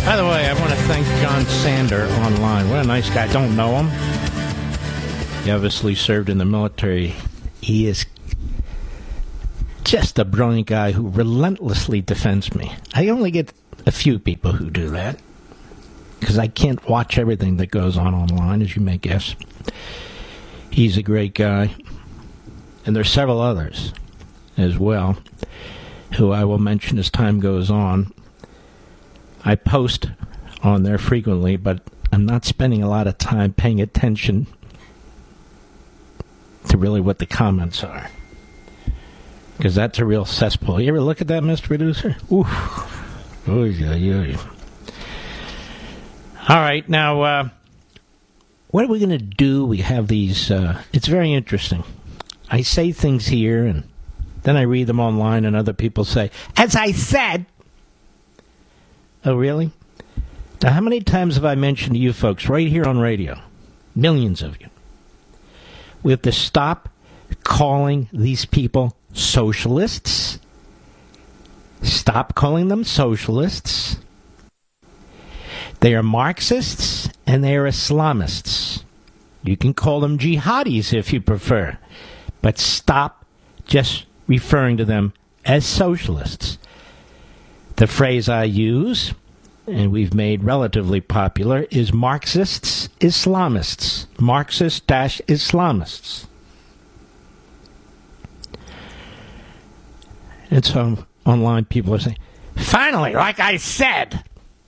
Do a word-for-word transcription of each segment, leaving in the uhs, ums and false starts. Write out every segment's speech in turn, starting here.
By the way, I want to thank John Sander online. What a nice guy. Don't know him. He obviously served in the military. He is just a brilliant guy who relentlessly defends me. I only get a few people who do that because I can't watch everything that goes on online, as you may guess. He's a great guy. And there's several others as well who I will mention as time goes on. I post on there frequently, but I'm not spending a lot of time paying attention to really what the comments are, because that's a real cesspool. You ever look at that, Mister Producer? Oof. Oh, yeah, yeah. All right, now, uh, what are we going to do? We have these, uh, it's very interesting. I say things here, and then I read them online, and other people say, as I said. Oh, really? Now, how many times have I mentioned to you folks right here on radio, millions of you, we have to stop calling these people socialists. Stop calling them socialists. They are Marxists and they are Islamists. You can call them jihadis if you prefer, but stop just referring to them as socialists. The phrase I use, and we've made relatively popular, is Marxists, Islamists. Marxist-Islamists. And so online people are saying, finally, like I said.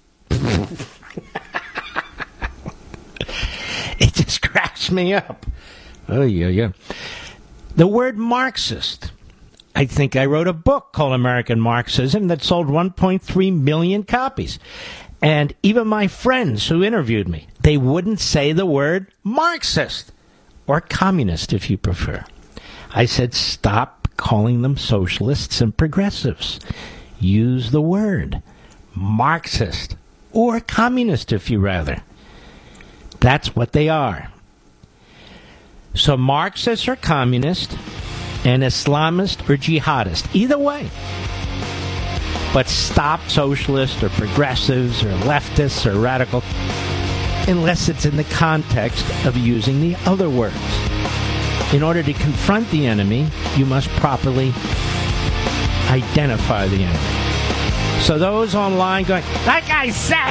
It just cracks me up. Oh, yeah, yeah. The word Marxist. I think I wrote a book called American Marxism that sold one point three million copies. And even my friends who interviewed me, they wouldn't say the word Marxist, or communist if you prefer. I said, stop calling them socialists and progressives. Use the word Marxist, or communist if you rather. That's what they are. So Marxists or communist, an Islamist or jihadist. Either way. But stop socialists or progressives or leftists or radical unless it's in the context of using the other words. In order to confront the enemy, you must properly identify the enemy. So those online going, like I said...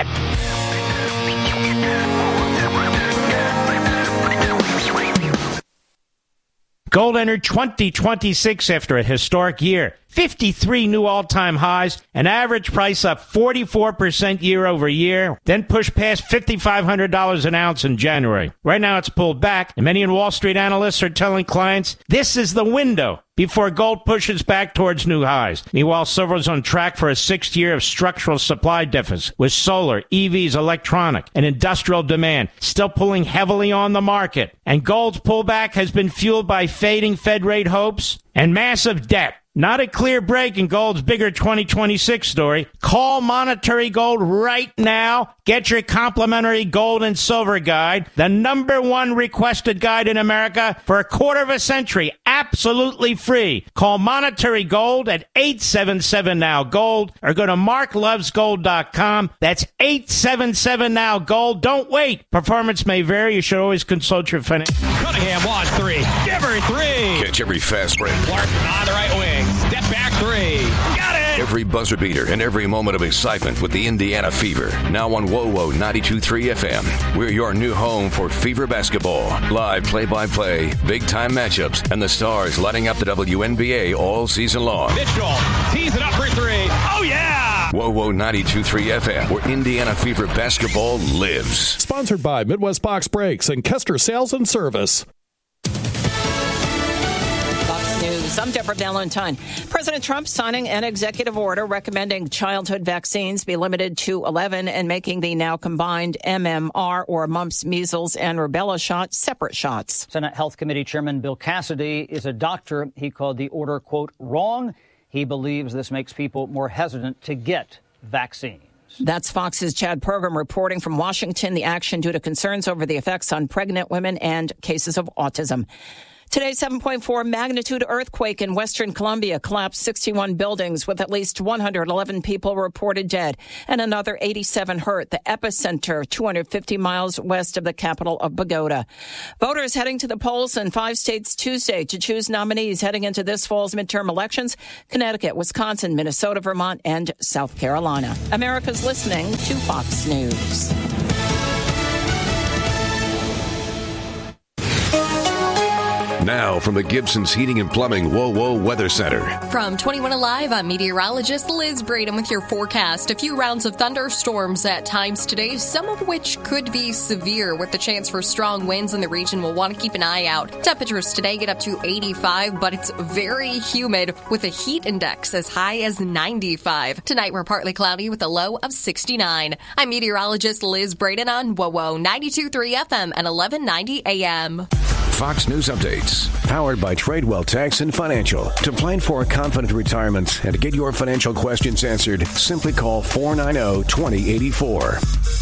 Gold entered twenty twenty-six after a historic year. fifty-three new all-time highs, an average price up forty-four percent year over year, then pushed past five thousand five hundred dollars an ounce in January. Right now it's pulled back, and many Wall Street analysts are telling clients this is the window before gold pushes back towards new highs. Meanwhile, silver is on track for a sixth year of structural supply deficit, with solar, E Vs, electronic, and industrial demand still pulling heavily on the market. And gold's pullback has been fueled by fading Fed rate hopes and massive debt. Not a clear break in gold's bigger twenty twenty-six story. Call Monetary Gold right now. Get your complimentary gold and silver guide, the number one requested guide in America for a quarter of a century, absolutely free. Call Monetary Gold at eight seven seven now gold or go to mark loves gold dot com. That's eight seven seven now gold. Don't wait. Performance may vary. You should always consult your financial. Cunningham wants three. Give her three. Catch every fast break. Clark on the right wing. Step back three. Got it. Every buzzer beater and every moment of excitement with the Indiana Fever. Now on W O W O ninety-two point three F M. We're your new home for Fever basketball. Live play-by-play, big-time matchups, and the stars lighting up the W N B A all season long. Mitchell tees it up for three. Oh, yeah! W O W O ninety-two point three F M, where Indiana Fever basketball lives. Sponsored by Midwest Box Brakes and Kester Sales and Service. News. I'm Deborah Valentine. President Trump signing an executive order recommending childhood vaccines be limited to eleven and making the now combined M M R, or mumps, measles, and rubella shots, separate shots. Senate Health Committee Chairman Bill Cassidy is a doctor. He called the order, quote, wrong. He believes this makes people more hesitant to get vaccines. That's Fox's Chad Pergram reporting from Washington. The action due to concerns over the effects on pregnant women and cases of autism. Today's seven point four magnitude earthquake in western Colombia collapsed sixty-one buildings with at least one hundred eleven people reported dead and another eighty-seven hurt. The epicenter, two hundred fifty miles west of the capital of Bogota. Voters heading to the polls in five states Tuesday to choose nominees heading into this fall's midterm elections: Connecticut, Wisconsin, Minnesota, Vermont, and South Carolina. America's listening to Fox News. Now from the Gibson's Heating and Plumbing Whoa Whoa Weather Center. From twenty-one Alive, I'm meteorologist Liz Braden with your forecast. A few rounds of thunderstorms at times today, some of which could be severe with the chance for strong winds in the region. We'll want to keep an eye out. Temperatures today get up to eighty-five, but it's very humid with a heat index as high as ninety-five. Tonight we're partly cloudy with a low of sixty-nine. I'm meteorologist Liz Braden on Whoa Whoa ninety-two point three F M and eleven ninety A M. Fox News Updates, powered by Tradewell Tax and Financial. To plan for a confident retirement and to get your financial questions answered, simply call four nine zero, two zero eight four.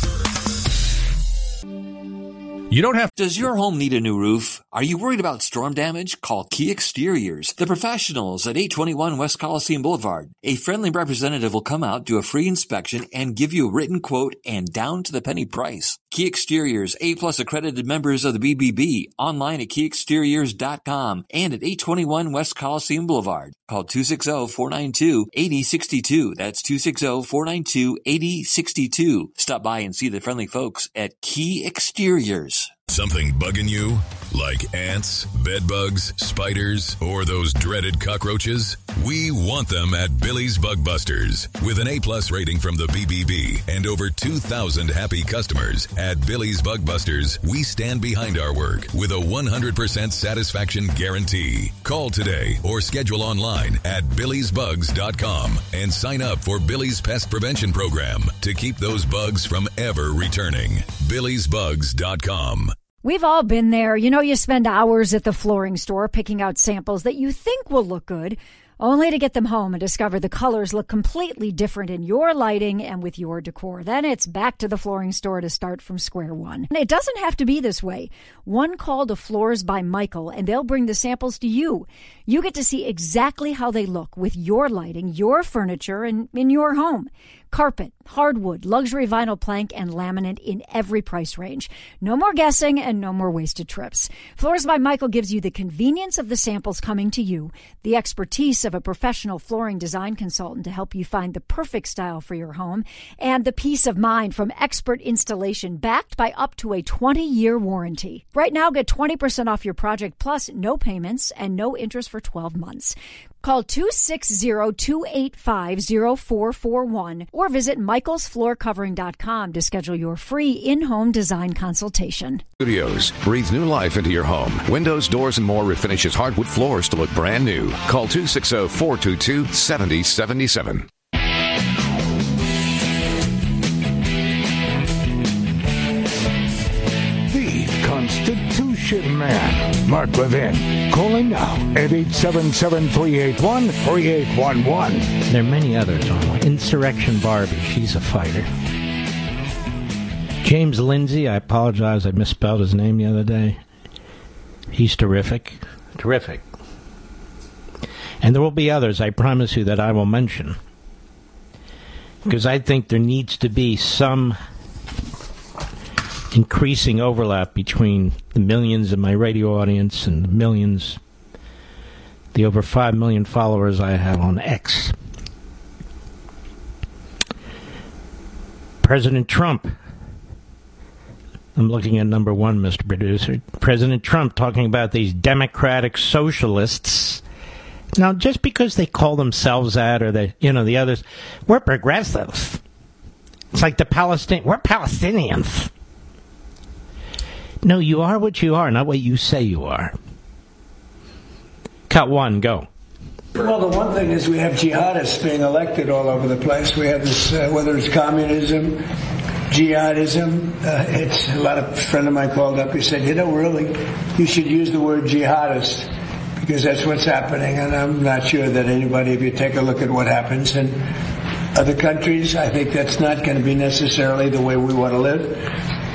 You don't have... Does your home need a new roof? Are you worried about storm damage? Call Key Exteriors, the professionals at eight twenty-one West Coliseum Boulevard. A friendly representative will come out, do a free inspection, and give you a written quote and down-to-the-penny price. Key Exteriors, A-plus accredited members of the B B B, online at key exteriors dot com and at eight twenty-one West Coliseum Boulevard. Call two six zero, four nine two, eight zero six two. That's two six zero, four nine two, eight zero six two. Stop by and see the friendly folks at Key Exteriors. Something bugging you? Like ants, bedbugs, spiders, or those dreaded cockroaches? We want them at Billy's Bug Busters. With an A-plus rating from the B B B and over two thousand happy customers, at Billy's Bug Busters, we stand behind our work with a one hundred percent satisfaction guarantee. Call today or schedule online at billys bugs dot com and sign up for Billy's Pest Prevention Program to keep those bugs from ever returning. billys bugs dot com. We've all been there. You know, you spend hours at the flooring store picking out samples that you think will look good, only to get them home and discover the colors look completely different in your lighting and with your decor. Then it's back to the flooring store to start from square one. And it doesn't have to be this way. One call to Floors by Michael, and they'll bring the samples to you. You get to see exactly how they look with your lighting, your furniture, and in your home. Carpet, hardwood, luxury vinyl plank, and laminate in every price range. No more guessing and no more wasted trips. Floors by Michael gives you the convenience of the samples coming to you, the expertise of a professional flooring design consultant to help you find the perfect style for your home, and the peace of mind from expert installation backed by up to a twenty-year warranty. Right now, get twenty percent off your project plus no payments and no interest for twelve months. Call two six zero, two eight five, zero four four one or visit michaels floor covering dot com to schedule your free in-home design consultation. Studios. Breathe new life into your home. Windows, doors, and more refinishes hardwood floors to look brand new. Call two six zero, four two two, seven zero seven seven. Constitution Man, Mark Levin. Calling now at eight seven seven, three eight one, three eight one one. There are many others on. Insurrection Barbie, she's a fighter. James Lindsay, I apologize, I misspelled his name the other day. He's terrific. Terrific. And there will be others, I promise you, that I will mention. Because I think there needs to be some increasing overlap between the millions in my radio audience and the millions, the over five million followers I have on X. President Trump. I'm looking at number one, Mister Producer. President Trump talking about these democratic socialists. Now, just because they call themselves that or they, you know, the others, we're progressive. It's like the Palestinians. We're Palestinians. No, you are what you are, not what you say you are. Cut one, go. Well, the one thing is we have jihadists being elected all over the place. We have this, uh, whether it's communism, jihadism. Uh, it's a lot of a friend of mine called up. He said, you know, really, you should use the word jihadist because that's what's happening. And I'm not sure that anybody, if you take a look at what happens in other countries, I think that's not going to be necessarily the way we want to live.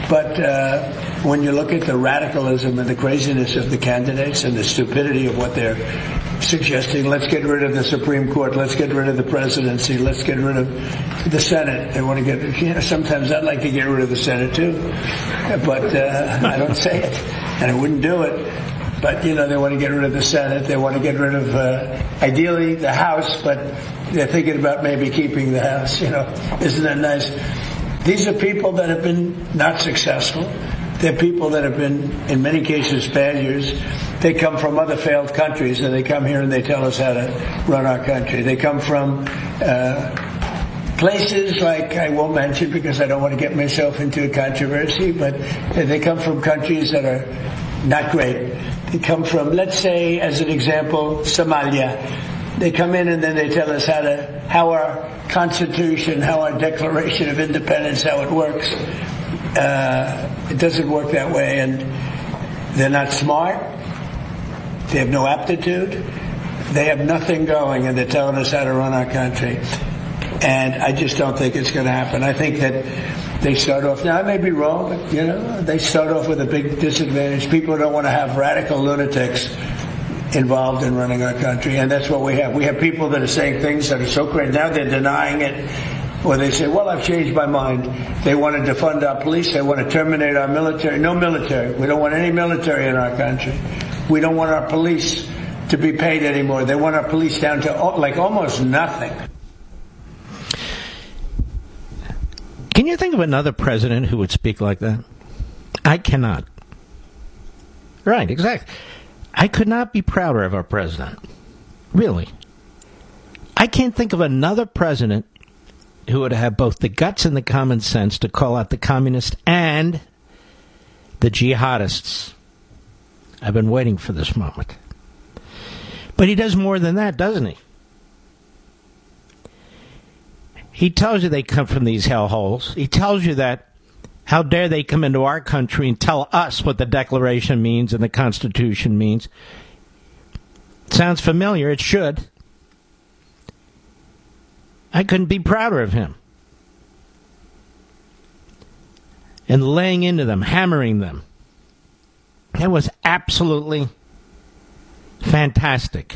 But uh, when you look at the radicalism and the craziness of the candidates and the stupidity of what they're suggesting, let's get rid of the Supreme Court, let's get rid of the presidency, let's get rid of the Senate. They want to get, you know, sometimes I'd like to get rid of the Senate too, but uh, I don't say it, and I wouldn't do it. But, you know, they want to get rid of the Senate, they want to get rid of, uh, ideally, the House, but they're thinking about maybe keeping the House, you know. Isn't that nice? These are people that have been not successful. They're people that have been, in many cases, failures. They come from other failed countries, and they come here and they tell us how to run our country. They come from uh, places like, I won't mention because I don't want to get myself into a controversy, but they come from countries that are not great. They come from, let's say, as an example, Somalia. They come in and then they tell us how to, how our Constitution, how our Declaration of Independence, how it works. Uh, it doesn't work that way, and they're not smart. They have no aptitude. They have nothing going, and they're telling us how to run our country. And I just don't think it's going to happen. I think that they start off, now I may be wrong, but, you know, they start off with a big disadvantage. People don't want to have radical lunatics involved in running our country, and that's what we have. We have people that are saying things that are so crazy. Now they're denying it, or they say, well, I've changed my mind. They want to defund our police. They want to terminate our military. No military. We don't want any military in our country. We don't want our police to be paid anymore. They want our police down to like almost nothing. Can you think of another president who would speak like that? I cannot. Right, exactly. I could not be prouder of our president. Really. I can't think of another president who would have both the guts and the common sense to call out the communists and the jihadists. I've been waiting for this moment. But he does more than that, doesn't he? He tells you they come from these hellholes. He tells you that how dare they come into our country and tell us what the Declaration means and the Constitution means. Sounds familiar. It should. I couldn't be prouder of him. And laying into them, hammering them. It was absolutely fantastic.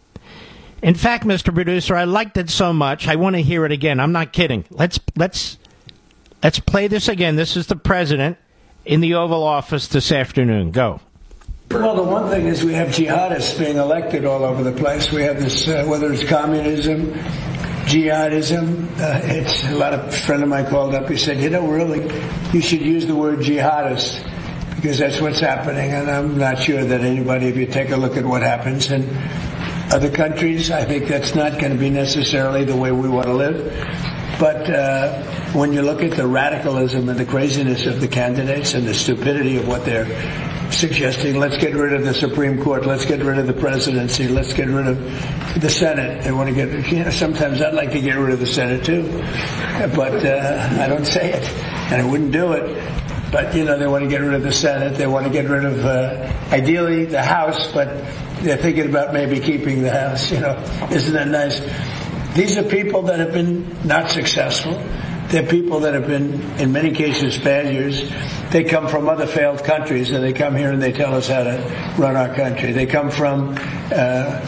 In fact, Mister Producer, I liked it so much, I want to hear it again. I'm not kidding. Let's let's let's play this again. This is the president in the Oval Office this afternoon. Go. Well, the one thing is we have jihadists being elected all over the place. We have this, uh, whether it's communism, jihadism. Uh, it's a lot of a friend of mine called up. He said, you know, really, you should use the word jihadist because that's what's happening. And I'm not sure that anybody, if you take a look at what happens in other countries, I think that's not going to be necessarily the way we want to live. But uh, when you look at the radicalism and the craziness of the candidates and the stupidity of what they're suggesting, let's get rid of the Supreme Court, let's get rid of the presidency, let's get rid of the Senate. They want to get, you know, sometimes I'd like to get rid of the Senate too, but uh, I don't say it, and I wouldn't do it. But, you know, they want to get rid of the Senate, they want to get rid of, uh, ideally, the House, but they're thinking about maybe keeping the House, you know. Isn't that nice? These are people that have been not successful. They're people that have been, in many cases, failures. They come from other failed countries, and they come here and they tell us how to run our country. They come from uh,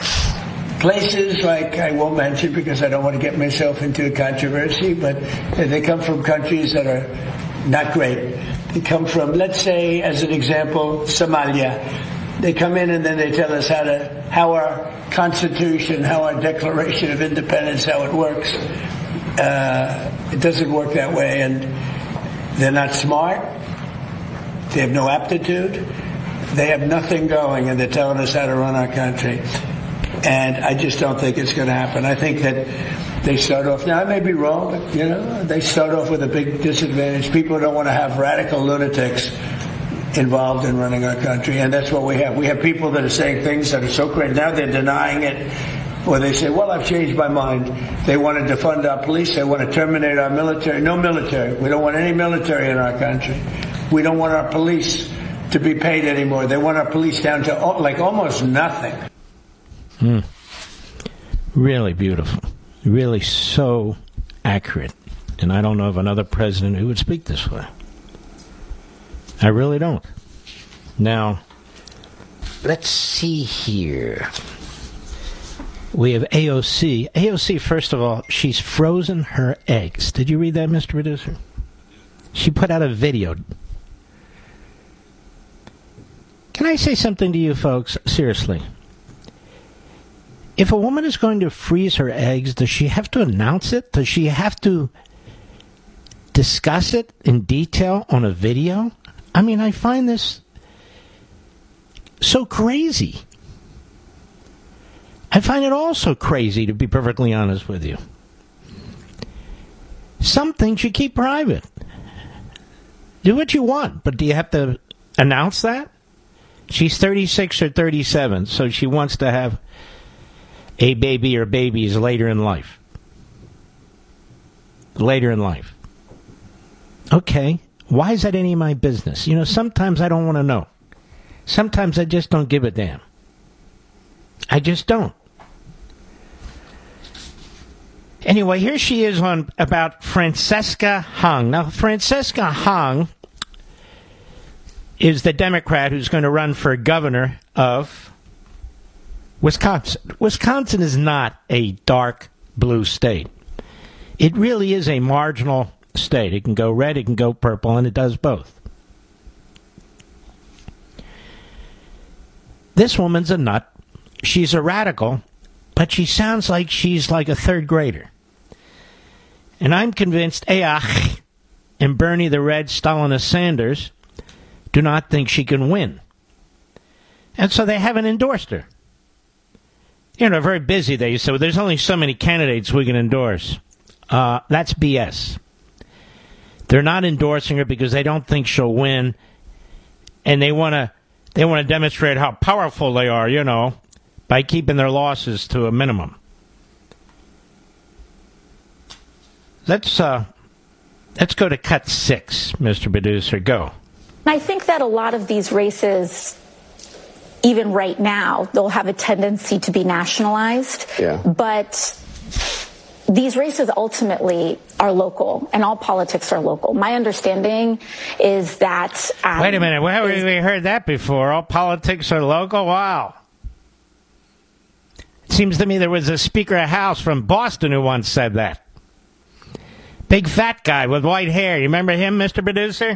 places like, I won't mention because I don't want to get myself into a controversy, but they come from countries that are not great. They come from, let's say, as an example, Somalia. They come in and then they tell us how to, how our Constitution, how our Declaration of Independence, how it works. Uh, it doesn't work that way, and they're not smart. They have no aptitude. They have nothing going, and they're telling us how to run our country. And I just don't think it's going to happen. I think that they start off, now I may be wrong, but, you know, they start off with a big disadvantage. People don't want to have radical lunatics involved in running our country, and that's what we have. We have people that are saying things that are so crazy. Now they're denying it, or they say, well, I've changed my mind. They want to defund our police. They want to terminate our military. No military. We don't want any military in our country. We don't want our police to be paid anymore. They want our police down to like almost nothing. Hmm. Really beautiful. Really so accurate. And I don't know of another president who would speak this way. I really don't. Now, let's see here. We have A O C. A O C, first of all, she's frozen her eggs. Did you read that, Mister Producer? She put out a video. Can I say something to you folks? Seriously. If a woman is going to freeze her eggs, does she have to announce it? Does she have to discuss it in detail on a video? I mean, I find this so crazy. I find it all so crazy, to be perfectly honest with you. Some things you keep private. Do what you want, but do you have to announce that? She's thirty-six or thirty-seven, so she wants to have a baby or babies later in life. Later in life. Okay, why is that any of my business? You know, sometimes I don't want to know. Sometimes I just don't give a damn. I just don't. Anyway, here she is on about Francesca Hung. Now, Francesca Hung is the Democrat who's going to run for governor of Wisconsin. Wisconsin is not a dark blue state. It really is a marginal state. It can go red, it can go purple, and it does both. This woman's a nut. She's a radical, but she sounds like she's like a third grader. And I'm convinced Ayach and Bernie the Red Stalinist Sanders do not think she can win. And so they haven't endorsed her. You know, they're very busy. They say, well, there's only so many candidates we can endorse. Uh, that's B S. They're not endorsing her because they don't think she'll win. And they want to they want to demonstrate how powerful they are, you know, by keeping their losses to a minimum. Let's uh, let's go to cut six, Mister Producer. Go. I think that a lot of these races, even right now, they'll have a tendency to be nationalized. Yeah. But these races ultimately are local, and all politics are local. My understanding is that... Um, Wait a minute. Where have we heard that before? All politics are local? Wow. It seems to me there was a Speaker of House from Boston who once said that. Big fat guy with white hair. You remember him, Mister Producer?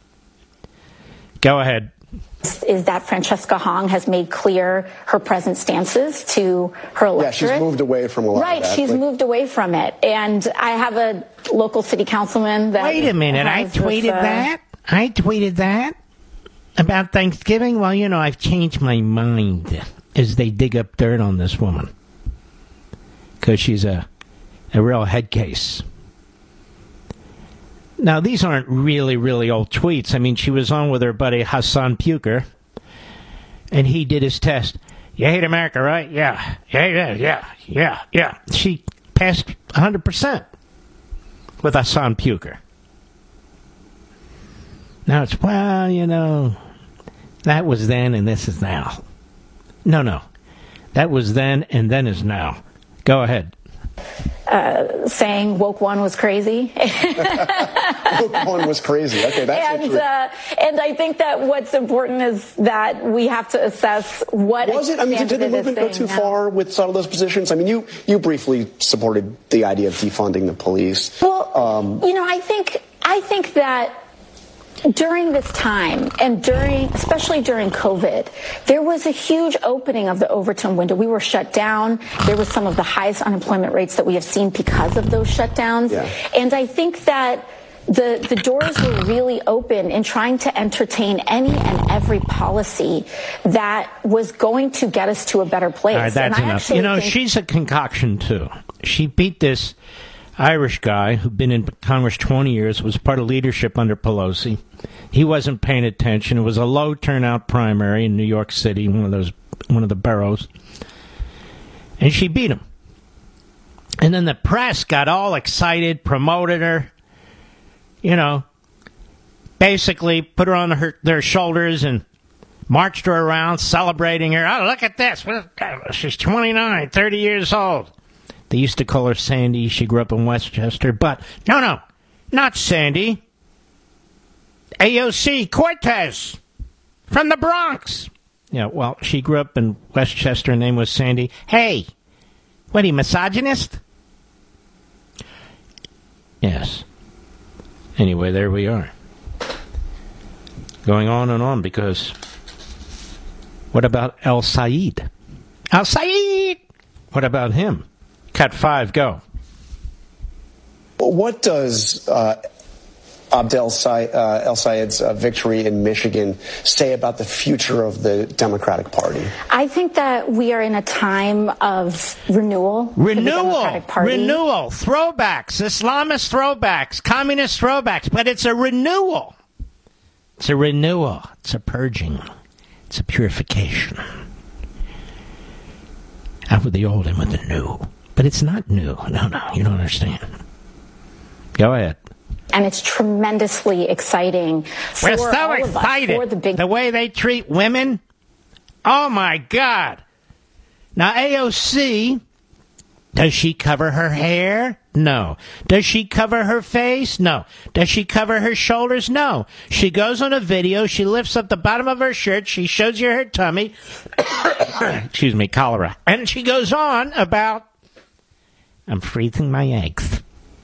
Go ahead. Is that Francesca Hung has made clear her present stances to her electorate. Yeah, she's moved away from a lot right, of that. Right, she's like, moved away from it. And I have a local city councilman that... Wait a minute, I tweeted this, uh, that? I tweeted that? About Thanksgiving? Well, you know, I've changed my mind as they dig up dirt on this woman. Because she's a, a real head case. Now, these aren't really, really old tweets. I mean, she was on with her buddy Hassan Puker, and he did his test. You hate America, right? Yeah. Yeah, yeah, yeah, yeah, yeah. She passed one hundred percent with Hassan Puker. Now it's, well, you know, that was then and this is now. No, no. That was then and then is now. Go ahead. Uh, saying woke one was crazy. Woke one was crazy. Okay, that's and uh, and I think that what's important is that we have to assess what was it. I mean, did the movement go too now. far with some of those positions? I mean, you you briefly supported the idea of defunding the police. Well, um, you know, I think I think that. During this time, and during, especially during COVID, there was a huge opening of the Overton window. We were shut down. There was some of the highest unemployment rates that we have seen because of those shutdowns. Yeah. And I think that the the doors were really open in trying to entertain any and every policy that was going to get us to a better place. All right, that's and enough. You know, she's a concoction, too. She beat this Irish guy who'd been in Congress twenty years, was part of leadership under Pelosi. He wasn't paying attention. It was a low turnout primary in New York City, one of those, one of the boroughs. And she beat him. And then the press got all excited, promoted her, you know, basically put her on her, their shoulders and marched her around, celebrating her. Oh, look at this. She's twenty-nine, thirty years old. They used to call her Sandy. She grew up in Westchester. But, no, no, not Sandy. A O C Cortez from the Bronx. Yeah, well, she grew up in Westchester. Her name was Sandy. Hey, what are you, misogynist? Yes. Anyway, there we are. Going on and on because what about El Said? El Said! What about him? Cut five, go. What does uh, Abdel Say- uh, El Sayed's uh, victory in Michigan say about the future of the Democratic Party? I think that we are in a time of renewal. Renewal, renewal, throwbacks, Islamist throwbacks, communist throwbacks, but it's a renewal. It's a renewal. It's a purging. It's a purification. Out with the old and with the new. But it's not new. No, no, you don't understand. Go ahead. And it's tremendously exciting for We're so all of excited. us, for the big... The way they treat women. Oh, my God. Now, A O C, does she cover her hair? No. Does she cover her face? No. Does she cover her shoulders? No. She goes on a video. She lifts up the bottom of her shirt. She shows you her tummy. Excuse me, cholera. And she goes on about, I'm freezing my eggs.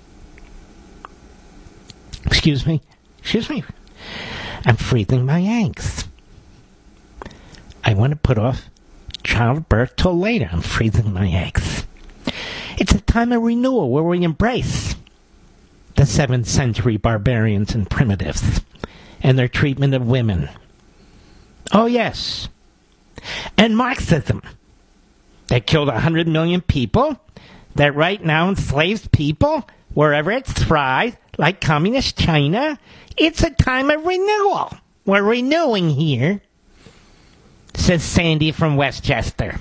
Excuse me? Excuse me? I'm freezing my eggs. I want to put off childbirth till later. I'm freezing my eggs. It's a time of renewal where we embrace the seventh century barbarians and primitives and their treatment of women. Oh, yes. And Marxism that killed one hundred million people, that right now enslaves people wherever it thrives, like communist China. It's a time of renewal. We're renewing here, says Sandy from Westchester.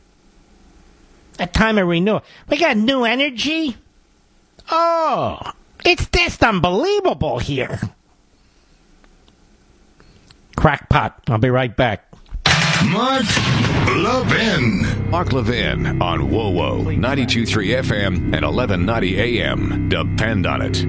A time of renewal. We got new energy. Oh, it's just unbelievable here. Crackpot. I'll be right back. Mark Levin. Mark Levin on W O W O ninety-two point three F M and eleven ninety A M. Depend on it.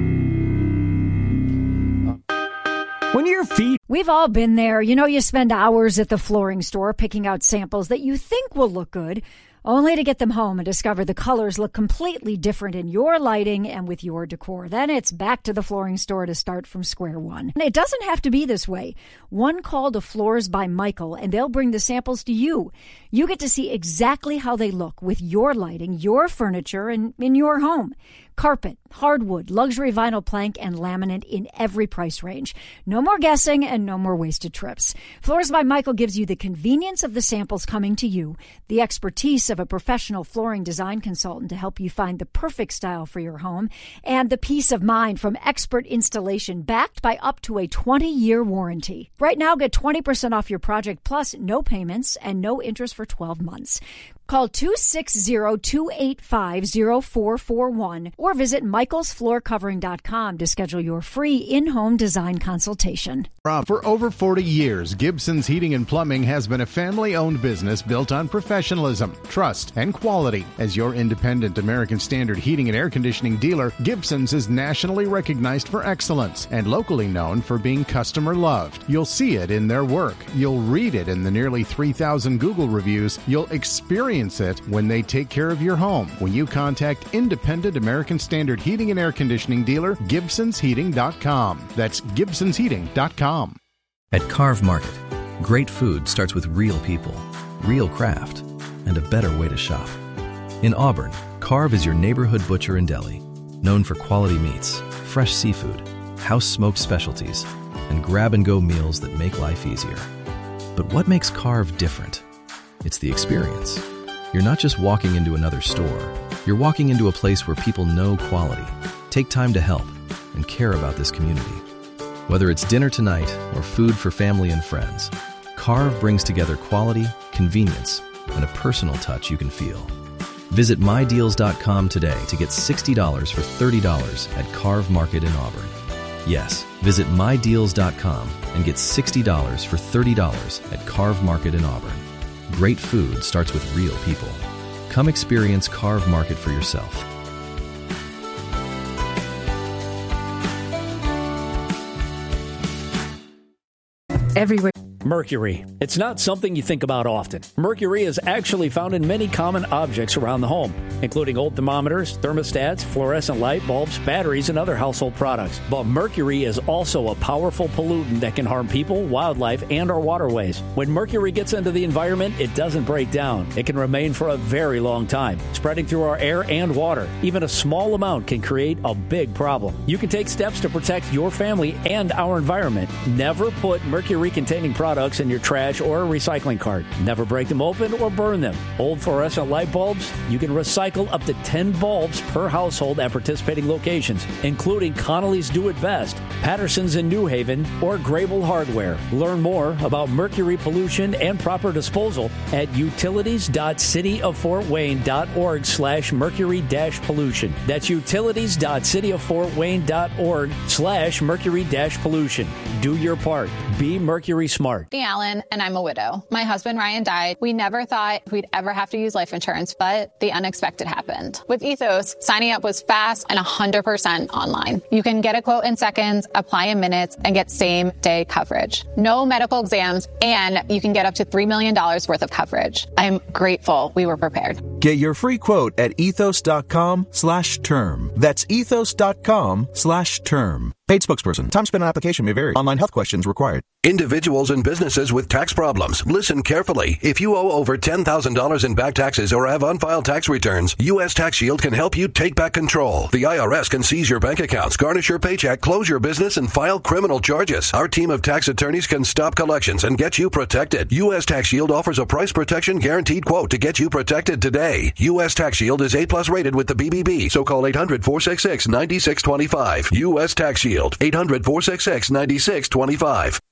When your feet... We've all been there. You know, you spend hours at the flooring store picking out samples that you think will look good, only to get them home and discover the colors look completely different in your lighting and with your decor. Then it's back to the flooring store to start from square one. And it doesn't have to be this way. One call to Floors by Michael, and they'll bring the samples to you. You get to see exactly how they look with your lighting, your furniture, and in your home. Carpet, hardwood, luxury vinyl plank, and laminate in every price range. No more guessing and no more wasted trips. Floors by Michael gives you the convenience of the samples coming to you, the expertise of a professional flooring design consultant to help you find the perfect style for your home, and the peace of mind from expert installation backed by up to a twenty-year warranty. Right now, get twenty percent off your project plus no payments and no interest for twelve months. Call two six zero, two eight five, zero four four one or visit michaels floor covering dot com to schedule your free in-home design consultation. For over forty years, Gibson's Heating and Plumbing has been a family-owned business built on professionalism, trust, and quality. As your independent American Standard heating and air conditioning dealer, Gibson's is nationally recognized for excellence and locally known for being customer-loved. You'll see it in their work. You'll read it in the nearly three thousand Google reviews. You'll experience it when they take care of your home. When you contact independent American Standard heating and air conditioning dealer, Gibsons Heating dot com. That's Gibsons Heating dot com. At Carve Market, great food starts with real people, real craft, and a better way to shop. In Auburn, Carve is your neighborhood butcher and deli, known for quality meats, fresh seafood, house-smoked specialties, and grab-and-go meals that make life easier. But what makes Carve different? It's the experience. You're not just walking into another store. You're walking into a place where people know quality, take time to help, and care about this community. Whether it's dinner tonight or food for family and friends, Carve brings together quality, convenience, and a personal touch you can feel. Visit my deals dot com today to get sixty dollars for thirty dollars at Carve Market in Auburn. Yes, visit my deals dot com and get sixty dollars for thirty dollars at Carve Market in Auburn. Great food starts with real people. Come experience Carve Market for yourself. everywhere. Mercury. It's not something you think about often. Mercury is actually found in many common objects around the home, including old thermometers, thermostats, fluorescent light bulbs, batteries, and other household products. But mercury is also a powerful pollutant that can harm people, wildlife, and our waterways. When mercury gets into the environment, it doesn't break down. It can remain for a very long time, spreading through our air and water. Even a small amount can create a big problem. You can take steps to protect your family and our environment. Never put mercury-containing products products in your trash or recycling cart. Never break them open or burn them. Old fluorescent light bulbs, you can recycle up to ten bulbs per household at participating locations, including Connolly's Do It Best, Patterson's in New Haven, or Grable Hardware. Learn more about mercury pollution and proper disposal at utilities.cityoffortwayne.org slash mercury dash pollution. That's utilities.cityoffortwayne.org slash mercury dash pollution. Do your part. Be Mercury Smart. Allen, and I'm a widow. My husband Ryan died. We never thought we'd ever have to use life insurance, but the unexpected happened. With Ethos, signing up was fast and one hundred percent online. You can get a quote in seconds, apply in minutes, and get same-day coverage. No medical exams, and you can get up to three million dollars worth of coverage. I'm grateful we were prepared. Get your free quote at ethos.com slash term. That's ethos.com slash term. Paid spokesperson. Time spent on application may vary. Online health questions required. Individuals and businesses with tax problems. Listen carefully. If you owe over ten thousand dollars in back taxes or have unfiled tax returns, U S Tax Shield can help you take back control. The I R S can seize your bank accounts, garnish your paycheck, close your business, and file criminal charges. Our team of tax attorneys can stop collections and get you protected. U S Tax Shield offers a price protection guaranteed quote to get you protected today. U S Tax Shield is A plus rated with the B B B, so call eight hundred, four six six, nine six two five. U S Tax Shield, eight hundred, four six six, nine six two five.